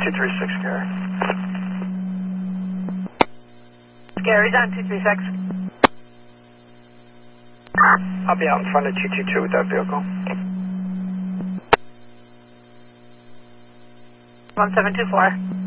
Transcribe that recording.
236, Gary. Gary's on 236. I'll be out in front of 222 with that vehicle. 1724.